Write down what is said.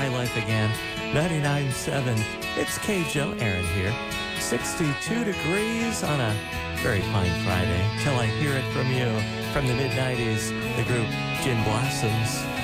Life Again, 99.7. It's K. Joe Aaron here. 62 degrees on a very fine Friday. Till I hear it from you. From the mid-90s, the group Gin Blossoms.